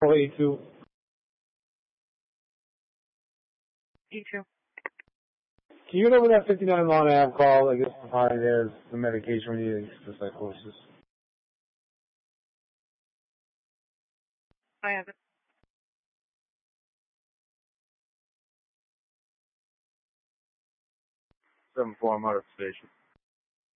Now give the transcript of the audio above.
A2. E2. Can you get over that 59 Lawn Ave call? I guess behind there's the medication we need for psychosis. I have it. 7-4, I'm out of station.